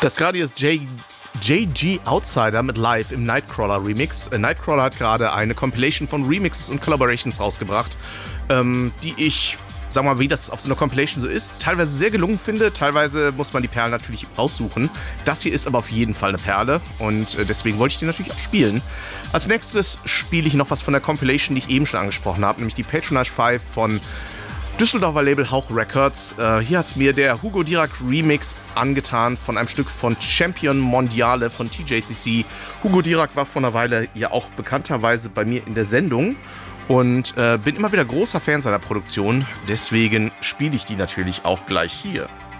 Das gerade ist JG Outsider mit Live im Nightcrawler Remix. Nightcrawler hat gerade eine Compilation von Remixes und Collaborations rausgebracht, die ich, sagen wir mal, wie das auf so einer Compilation so ist, teilweise sehr gelungen finde. Teilweise muss man die Perlen natürlich raussuchen. Das hier ist aber auf jeden Fall eine Perle und deswegen wollte ich die natürlich auch spielen. Als nächstes spiele ich noch was von der Compilation, die ich eben schon angesprochen habe, nämlich die Patronage 5 von Düsseldorfer Label Hauch Records. Hier hat es mir der Hugo Dirac Remix angetan von einem Stück von Champion Mondiale von TJCC. Hugo Dirac war vor einer Weile ja auch bekannterweise bei mir in der Sendung und bin immer wieder großer Fan seiner Produktion. Deswegen spiele ich die natürlich auch gleich hier.